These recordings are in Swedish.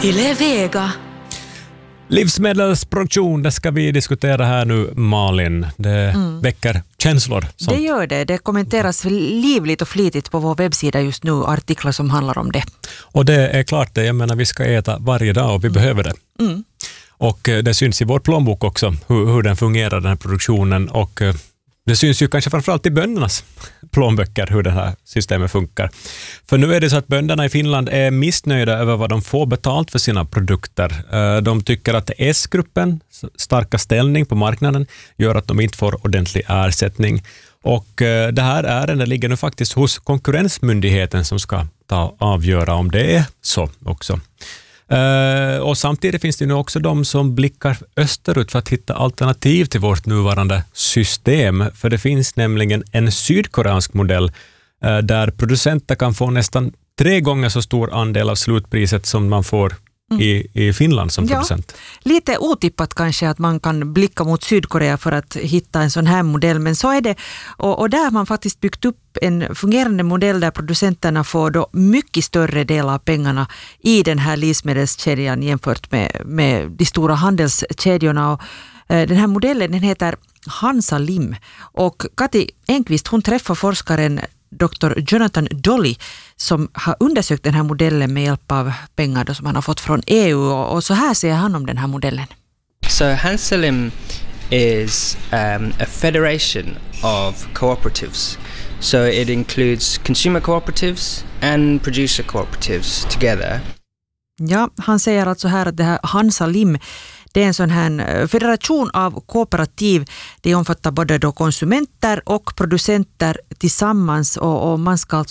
Yle Vega. Livsmedelsproduktion, det ska vi diskutera här nu, Malin. Det väcker känslor. Sånt. Det gör det. Det kommenteras livligt och flitigt på vår webbsida just nu, artiklar som handlar om det. Och det är klart det. Jag menar, vi ska äta varje dag och vi behöver det. Och det syns i vår plånbok också hur den fungerar, den här produktionen. Och det syns ju kanske framförallt i böndernas plånböcker hur det här systemet funkar. För nu är det så att bönderna i Finland är missnöjda över vad de får betalt för sina produkter. De tycker att S-gruppen starka ställning på marknaden gör att de inte får ordentlig ersättning. Och det här ärendet ligger nu faktiskt hos Konkurrensmyndigheten som ska avgöra om det är så också. Och samtidigt finns det nu också de som blickar österut för att hitta alternativ till vårt nuvarande system. För det finns nämligen en sydkoreansk modell där producenter kan få nästan 3 gånger så stor andel av slutpriset som man får i Finland som producent. Lite otippat kanske att man kan blicka mot Sydkorea för att hitta en sån här modell, men så är det. Och där har man faktiskt byggt upp en fungerande modell där producenterna får då mycket större del av pengarna i den här livsmedelskedjan jämfört med de stora handelskedjorna. Och den här modellen, den heter Hansa Lim. Och Kati Enqvist, hon träffar forskaren Dr. Jonathan Dolly som har undersökt den här modellen med hjälp av pengar då som han har fått från EU, och så här säger han om den här modellen. So Hansa Lim is a federation of cooperatives. So it includes consumer cooperatives and producer cooperatives together. Ja, han säger alltså här att det här Hansa Lim, det är en sån här federation av kooperativ. Det omfattar både då konsumenter och producenter tillsammans, och man ska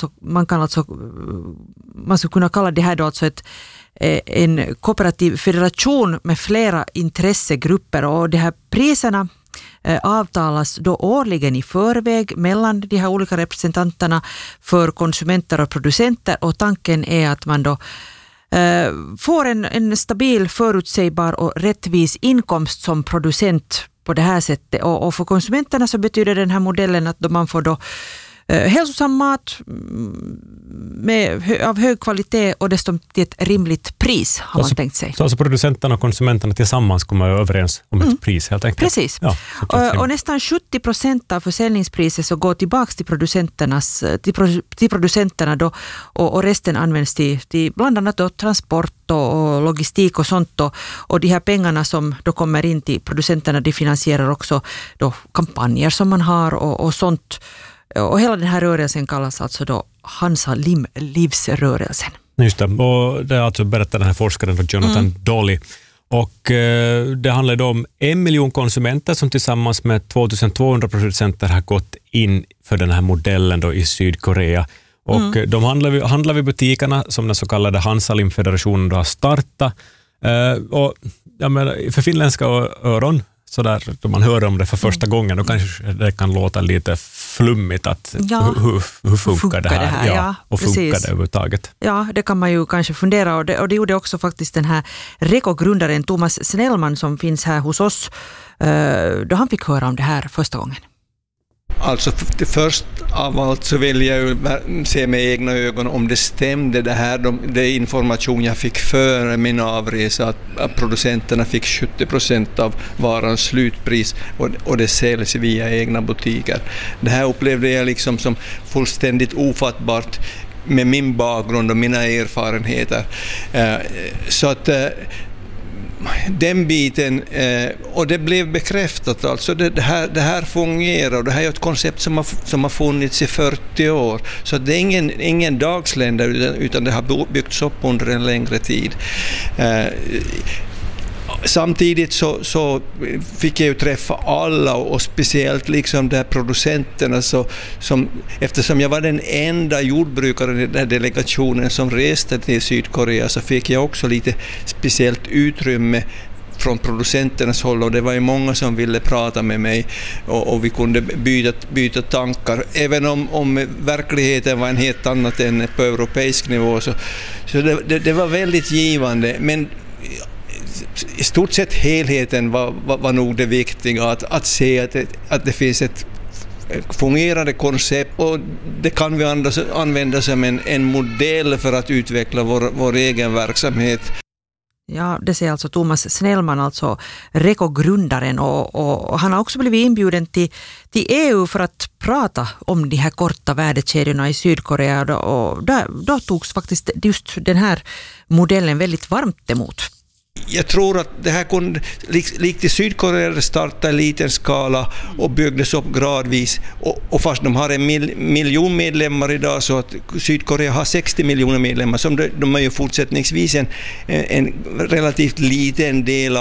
kunna kalla det här då alltså en kooperativ federation med flera intressegrupper, och de här priserna avtalas då årligen i förväg mellan de här olika representanterna för konsumenter och producenter, och tanken är att man då får en stabil, förutsägbar och rättvis inkomst som producent på det här sättet. Och för konsumenterna så betyder den här modellen att man får då hälsosam mat av hög kvalitet och dessutom till ett rimligt pris har man tänkt sig. Så alltså producenterna och konsumenterna tillsammans kommer överens om ett pris helt enkelt? Precis. Ja, och nästan 70% av försäljningspriset så går tillbaka till producenterna då, och resten används till bland annat då transport och logistik och sånt då. Och de här pengarna som då kommer in till producenterna, de finansierar också då kampanjer som man har och sånt. Och hela den här rörelsen kallas alltså då Hansa Lim livsrörelsen. Just det, och det är alltså berättar den här forskaren Jonathan Dolly. Och det handlar då om 1 miljon konsumenter som tillsammans med 2200 producenter har gått in för den här modellen då i Sydkorea. Och de handlar vid butikerna som den så kallade Hansa Lim-federationen då har startat. Och jag menar, för finländska öron så där då man hör om det för första gången, då kanske det kan låta lite flummigt att hur funkar det här? Ja, och funkar det överhuvudtaget? Ja, det kan man ju kanske fundera, och det gjorde också faktiskt den här Reko-grundaren Thomas Snellman som finns här hos oss då han fick höra om det här första gången. Alltså först av allt så vill jag ju se med egna ögon om det stämde det här, det information jag fick före min avresa att producenterna fick 70% av varans slutpris och det säljs via egna butiker. Det här upplevde jag liksom som fullständigt ofattbart med min bakgrund och mina erfarenheter. Så att den biten, och det blev bekräftat alltså, det här fungerar, och det här är ett koncept som har funnits i 40 år, så det är ingen dagslända utan det har byggts upp under en längre tid. Samtidigt så fick jag ju träffa alla, och speciellt liksom de här producenterna, eftersom jag var den enda jordbrukaren i den här delegationen som reste till Sydkorea, så fick jag också lite speciellt utrymme från producenternas håll, och det var ju många som ville prata med mig, och vi kunde byta tankar, även om verkligheten var en helt annat än på europeisk nivå, så det var väldigt givande, men i stort sett helheten var nog det viktiga, att se att det finns ett fungerande koncept, och det kan vi använda som en modell för att utveckla vår egen verksamhet. Ja, det säger alltså Thomas Snellman, alltså Reko-grundaren, och han har också blivit inbjuden till EU för att prata om de här korta värdekedjorna i Sydkorea, och då togs faktiskt just den här modellen väldigt varmt emot. Jag tror att det här kunde, likt i Sydkorea, starta i liten skala och byggdes upp gradvis. Och fast de har 1 miljon medlemmar idag, så att Sydkorea har 60 miljoner medlemmar, som de är ju fortsättningsvis en relativt liten del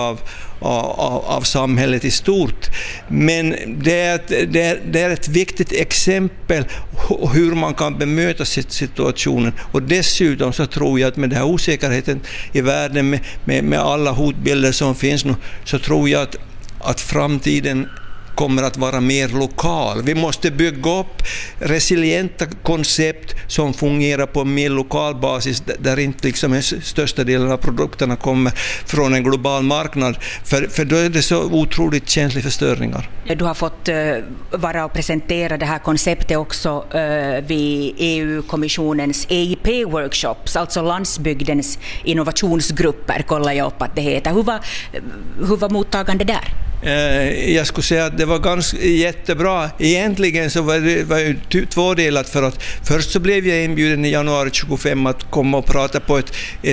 av samhället i stort. Men det är ett viktigt exempel hur man kan bemöta situationen. Och dessutom så tror jag att med den här osäkerheten i världen, med alla hotbilder som finns nu, så tror jag att framtiden kommer att vara mer lokal. Vi måste bygga upp resilienta koncept som fungerar på en mer lokal basis, där inte liksom största delen av produkterna kommer från en global marknad. För då är det så otroligt känsliga för störningar. Du har fått vara och presentera det här konceptet också vid EU-kommissionens EIP-workshops, alltså landsbygdens innovationsgrupper, kollar jag upp att det heter. Hur var mottagande där? Jag skulle säga att det var ganska jättebra. Egentligen så var det ju tvådelat, för att först så blev jag inbjuden i januari 25 att komma och prata på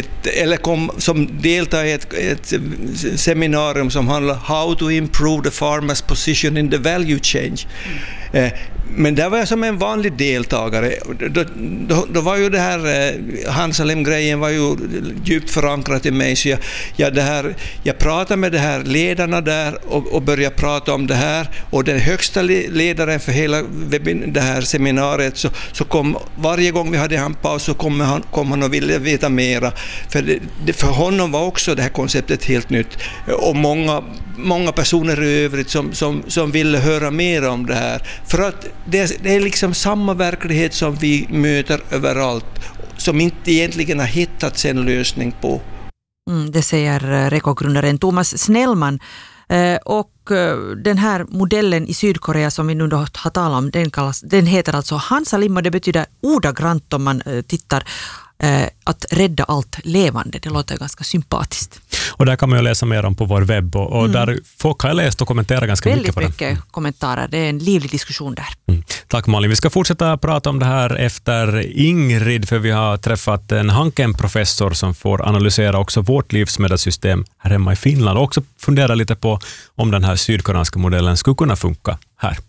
som delta i ett seminarium som handlar How to improve the farmer's position in the value change. Men där var jag som en vanlig deltagare. Då var ju det här Hansalim-grejen var ju djupt förankrat i mig, så jag pratade med de här ledarna där och började prata om det här, och den högsta ledaren för hela det här seminariet så kom varje gång vi hade en paus, så kom han och ville veta mera, för honom var också det här konceptet helt nytt, och många personer i övrigt som ville höra mer om det här, för att det är liksom samma verklighet som vi möter överallt, som inte egentligen har hittat en lösning på. Det säger Reko-grundaren Thomas Snellman. Och den här modellen i Sydkorea som vi nu då har talat om, den heter alltså Hansalim, och det betyder ordagrant, om man tittar, att rädda allt levande. Det låter ganska sympatiskt. Och där kan man ju läsa mer om på vår webb, och där folk har läst och kommenterat ganska mycket på det. Väldigt mycket kommentarer. Det är en livlig diskussion där. Tack Malin. Vi ska fortsätta prata om det här efter Ingrid, för vi har träffat en Hanken-professor som får analysera också vårt livsmedelssystem här hemma i Finland, och också fundera lite på om den här sydkoreanska modellen skulle kunna funka här.